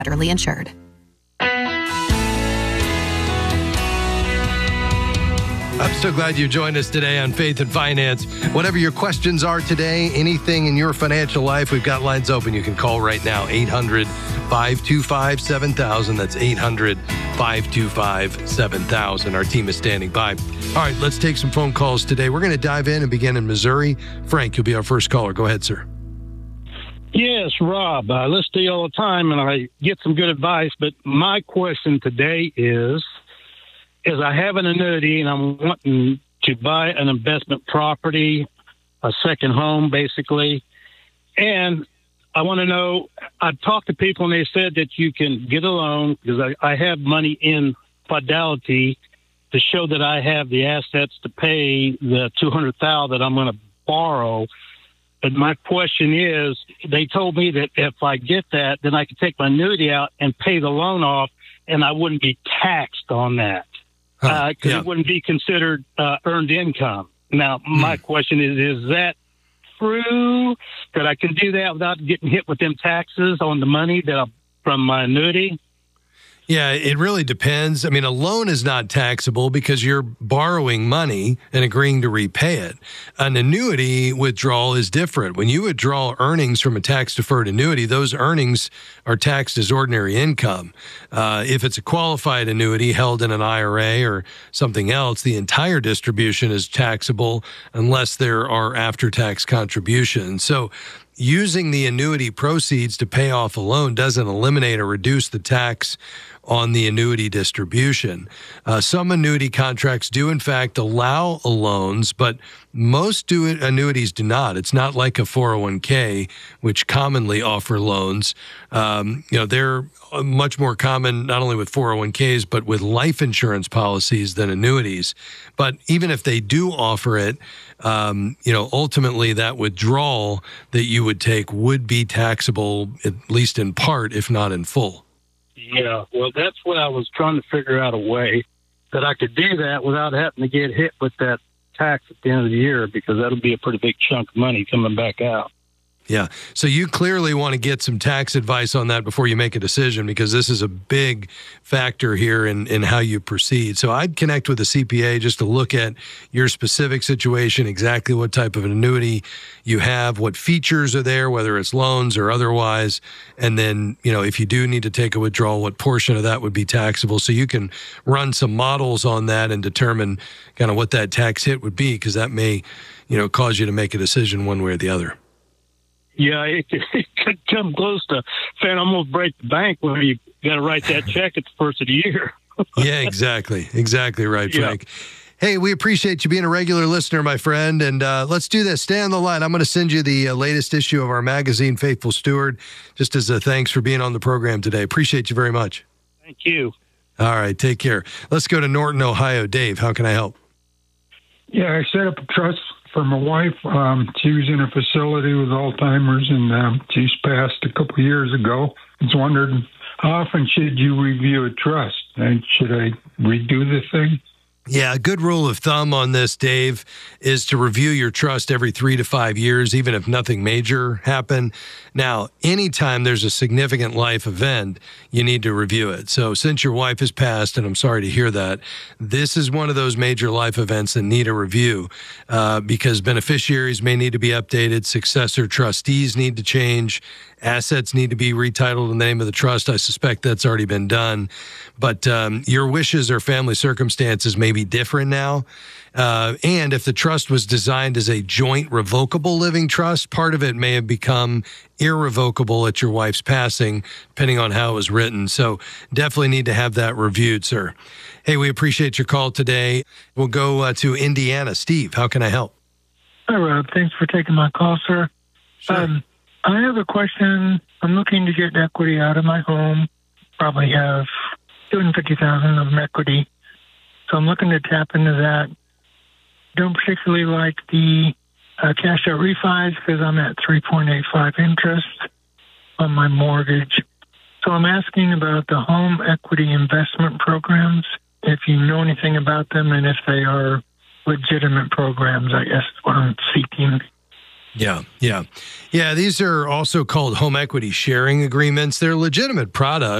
Federally insured. I'm so glad you joined us today on Faith and Finance. Whatever your questions are today, anything in your financial life, we've got lines open. You can call right now, 800-525-7000. That's 800-525-7000. Our team is standing by. All right, let's take some phone calls today. We're going to dive in and begin in Missouri. Frank, you'll be our first caller. Go ahead, sir. Yes, Rob. I listen to you all the time, and I get some good advice. But my question today is I have an annuity, and I'm wanting to buy an investment property, a second home, basically. And I want to know, I've talked to people, and they said that you can get a loan because I have money in Fidelity to show that I have the assets to pay the $200,000 that I'm going to borrow. But my question is, they told me that if I get that, then I could take my annuity out and pay the loan off, and I wouldn't be taxed on that because it wouldn't be considered earned income. Now, my question is that true that I can do that without getting hit with them taxes on the money that from my annuity? Yeah, it really depends. I mean, a loan is not taxable because you're borrowing money and agreeing to repay it. An annuity withdrawal is different. When you withdraw earnings from a tax-deferred annuity, those earnings are taxed as ordinary income. If it's a qualified annuity held in an IRA or something else, the entire distribution is taxable unless there are after-tax contributions. So using the annuity proceeds to pay off a loan doesn't eliminate or reduce the tax on the annuity distribution. Some annuity contracts do, in fact, allow loans, but most annuities do not. It's not like a 401k, which commonly offer loans. They're much more common not only with 401ks, but with life insurance policies than annuities. But even if they do offer it, ultimately that withdrawal that you would take would be taxable, at least in part, if not in full. Yeah, well, that's what I was trying to figure out a way that I could do that without having to get hit with that tax at the end of the year, because that'll be a pretty big chunk of money coming back out. Yeah. So you clearly want to get some tax advice on that before you make a decision, because this is a big factor here in how you proceed. So I'd connect with a CPA just to look at your specific situation, exactly what type of an annuity you have, what features are there, whether it's loans or otherwise. And then, if you do need to take a withdrawal, what portion of that would be taxable. So you can run some models on that and determine kind of what that tax hit would be, because that may, cause you to make a decision one way or the other. Yeah, it could come close to saying I'm going to break the bank when you got to write that check at the first of the year. Yeah, exactly. Exactly right, Frank. Yeah. Hey, we appreciate you being a regular listener, my friend. And let's do this. Stay on the line. I'm going to send you the latest issue of our magazine, Faithful Steward, just as a thanks for being on the program today. Appreciate you very much. Thank you. All right, take care. Let's go to Norton, Ohio. Dave, how can I help? Yeah, I set up a trust for my wife. She was in a facility with Alzheimer's, and she's passed a couple of years ago. I was wondering, how often should you review a trust? And should I redo the thing? Yeah, a good rule of thumb on this, Dave, is to review your trust every 3 to 5 years, even if nothing major happened. Now, anytime there's a significant life event, you need to review it. So since your wife has passed, and I'm sorry to hear that, this is one of those major life events that need a review because beneficiaries may need to be updated, successor trustees need to change, assets need to be retitled in the name of the trust. I suspect that's already been done. But your wishes or family circumstances may be different now. And if the trust was designed as a joint revocable living trust, part of it may have become irrevocable at your wife's passing, depending on how it was written. So definitely need to have that reviewed, sir. Hey, we appreciate your call today. We'll go to Indiana. Steve, how can I help? Hi, Rob. Thanks for taking my call, sir. Sure. I have a question. I'm looking to get equity out of my home. Probably have $250,000 of equity. So I'm looking to tap into that. Don't particularly like the cash out refis because I'm at 3.85 interest on my mortgage. So I'm asking about the home equity investment programs, if you know anything about them and if they are legitimate programs, I guess is what I'm seeking. Yeah. These are also called home equity sharing agreements. They're legitimate products.